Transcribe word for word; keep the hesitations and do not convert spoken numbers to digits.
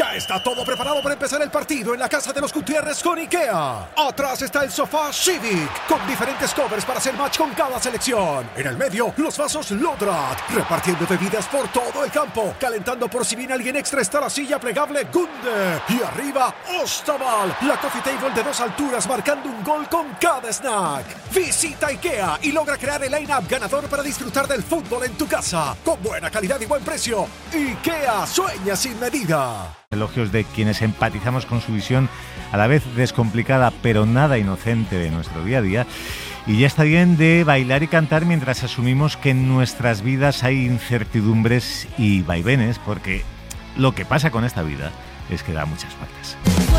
Ya está todo preparado para empezar el partido en la casa de los Gutiérrez con IKEA. Atrás está el sofá Civic, con diferentes covers para hacer match con cada selección. En el medio, los vasos Lodrat, repartiendo bebidas por todo el campo. Calentando por si viene alguien extra está la silla plegable Gunde. Y arriba, Ostaval, la coffee table de dos alturas marcando un gol con cada snack. Visita IKEA y logra crear el line-up ganador para disfrutar del fútbol en tu casa. Con buena calidad y buen precio. IKEA, sueña sin medida. Elogios de quienes empatizamos con su visión a la vez descomplicada pero nada inocente de nuestro día a día. Y ya está bien de bailar y cantar mientras asumimos que en nuestras vidas hay incertidumbres y vaivenes, porque lo que pasa con esta vida es que da muchas vueltas.